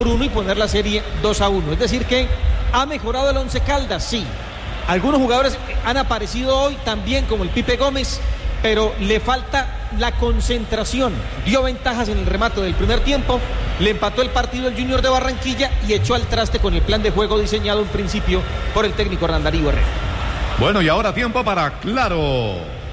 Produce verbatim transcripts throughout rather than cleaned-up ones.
uno y poner la serie dos a uno. Es decir que ha mejorado el Once Caldas, sí. Algunos jugadores han aparecido hoy también, como el Pipe Gómez, pero le falta la concentración. Dio ventajas en el remate del primer tiempo, le empató el partido el Junior de Barranquilla y echó al traste con el plan de juego diseñado en principio por el técnico Hernán Darío Herrera. Bueno, y ahora tiempo para Claro.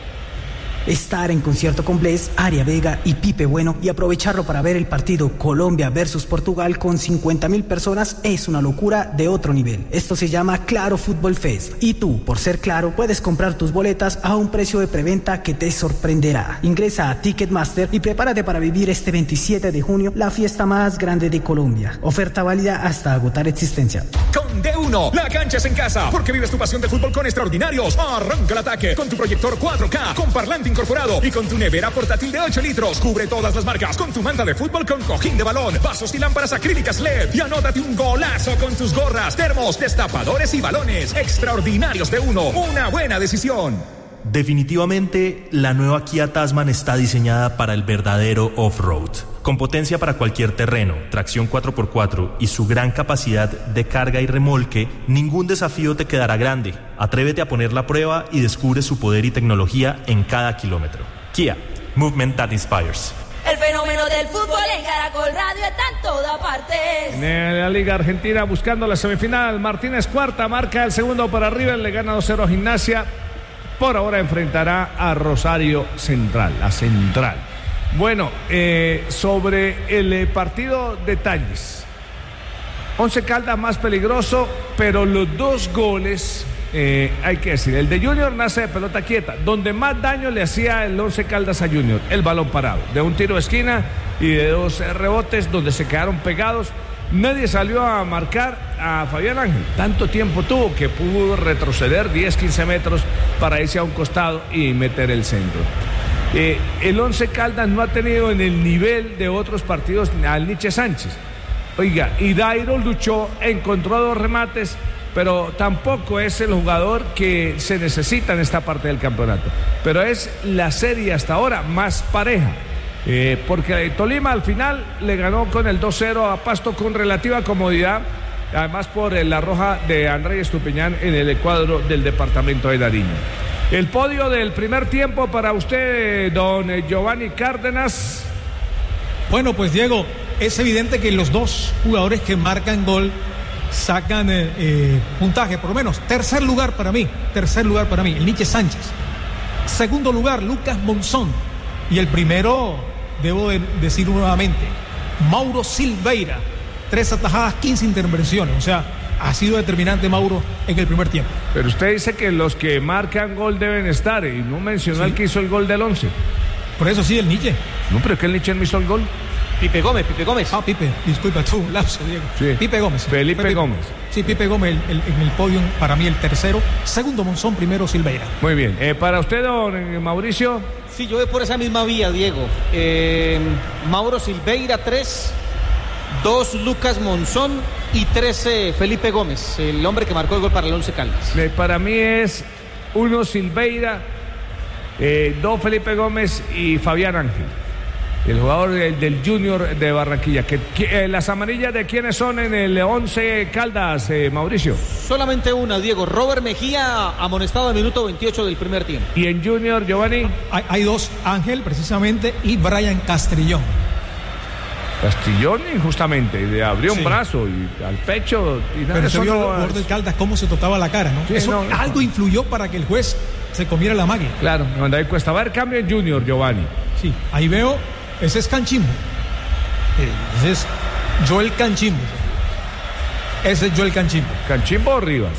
Estar en concierto con Bless, Aria Vega y Pipe Bueno y aprovecharlo para ver el partido Colombia versus Portugal con cincuenta mil personas es una locura de otro nivel. Esto se llama Claro Fútbol Fest y tú, por ser Claro, puedes comprar tus boletas a un precio de preventa que te sorprenderá. Ingresa a Ticketmaster y prepárate para vivir este veintisiete de junio la fiesta más grande de Colombia. Oferta válida hasta agotar existencia. Con D uno, la cancha es en casa, porque vives tu pasión del fútbol con extraordinarios. Arranca el ataque con tu proyector cuatro K, con parlante incorporado y con tu nevera portátil de ocho litros. Cubre todas las marcas con tu manta de fútbol con cojín de balón, vasos y lámparas acrílicas L E D. Y anótate un golazo con tus gorras, termos, destapadores y balones. Extraordinarios de uno, una buena decisión. Definitivamente, la nueva Kia Tasman está diseñada para el verdadero off-road. Con potencia para cualquier terreno, tracción cuatro por cuatro y su gran capacidad de carga y remolque, ningún desafío te quedará grande. Atrévete a poner la prueba y descubre su poder y tecnología en cada kilómetro. Kia, movement that inspires. El fenómeno del fútbol en Caracol Radio está en toda parte. En la Liga Argentina buscando la semifinal, Martínez Cuarta marca el segundo para River, le gana dos cero a Gimnasia. Por ahora enfrentará a Rosario Central, la Central. Bueno, eh, sobre el eh, partido, detalles. Once Caldas más peligroso, pero los dos goles, eh, hay que decir, el de Junior nace de pelota quieta, donde más daño le hacía el Once Caldas a Junior, el balón parado, de un tiro de esquina y de dos eh, rebotes donde se quedaron pegados. Nadie salió a marcar a Fabián Ángel. Tanto tiempo tuvo que pudo retroceder diez, quince metros para irse a un costado y meter el centro. Eh, el Once Caldas no ha tenido en el nivel de otros partidos al Nietzsche Sánchez. Oiga, y Dairo luchó, encontró dos remates, pero tampoco es el jugador que se necesita en esta parte del campeonato. Pero es la serie hasta ahora más pareja. Eh, porque Tolima al final le ganó con el dos cero a Pasto con relativa comodidad, además por la roja de Andrés Estupiñán en el cuadro del departamento de Nariño. El podio del primer tiempo para usted, don Giovanni Cárdenas. Bueno, pues Diego, es evidente que los dos jugadores que marcan gol sacan eh, eh, puntaje, por lo menos tercer lugar para mí, tercer lugar para mí, el Nietzsche Sánchez. Segundo lugar, Lucas Monzón. Y el primero, debo de decir nuevamente, Mauro Silveira. Tres atajadas, quince intervenciones. O sea, ha sido determinante Mauro en el primer tiempo. Pero usted dice que los que marcan gol deben estar, y no mencionó al sí. que hizo el gol del once. Por eso sí, el Nietzsche. No, pero es que el Nietzsche no hizo el gol. Pipe Gómez, Pipe Gómez. Ah, Pipe, disculpa, tú, lapso, Diego. Sí. Pipe Gómez. Felipe Pipe Gómez. Sí, Pipe Gómez el, el, en el podio, para mí el tercero. Segundo Monzón, primero Silveira. Muy bien. Eh, para usted, don Mauricio. Sí, yo voy por esa misma vía, Diego. Eh, Mauro Silveira, tres. Dos, Lucas Monzón. Y trece, Felipe Gómez, el hombre que marcó el gol para el Once Caldas. Eh, para mí es uno Silveira, eh, dos Felipe Gómez y Fabián Ángel. El jugador del, del Junior de Barranquilla. Que, que, eh, ¿Las amarillas de quiénes son en el Once Caldas, eh, Mauricio? Solamente una, Diego. Robert Mejía, amonestado al minuto veintiocho del primer tiempo. ¿Y en Junior, Giovanni? Hay, hay dos, Ángel precisamente y Brian Castrillón. Castrillón injustamente, le abrió sí. un brazo y al pecho. Y nada, pero se vio no... el jugador del Caldas cómo se tocaba la cara, ¿no? Sí, Eso no, no. algo influyó para que el juez se comiera la magia. Claro, cuando ahí cuesta. Va a haber cambio en Junior, Giovanni. Sí, ahí veo, ese es Canchimbo. Ese es Joel Canchimbo. Ese es Joel Canchimbo. ¿Canchimbo o Rivas?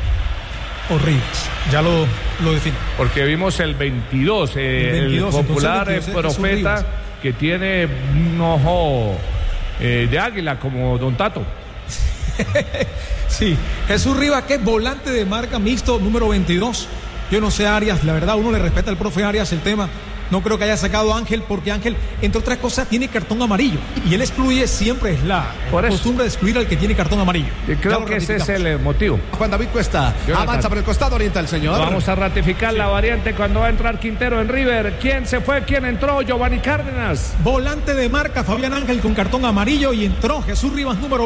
O Rivas, ya lo, lo defino. Porque vimos el veintidós, eh, el, veintidós, el popular entonces, veintidós, profeta que tiene un ojo eh, de águila como Don Tato. Sí, Jesús Rivas, que es volante de marca mixto número veintidós. Yo no sé, Arias, la verdad, uno le respeta al profe Arias el tema. No creo que haya sacado a Ángel, porque Ángel, entre otras cosas, tiene cartón amarillo. Y él excluye, siempre es la por costumbre de excluir al que tiene cartón amarillo. Y creo que ese es el motivo. Juan David Cuesta Jonathan. Avanza por el costado, orienta el señor. Vamos a ratificar sí. la variante cuando va a entrar Quintero en River. ¿Quién se fue? ¿Quién entró? Giovanni Cárdenas. Volante de marca, Fabián Ángel con cartón amarillo, y entró Jesús Rivas, número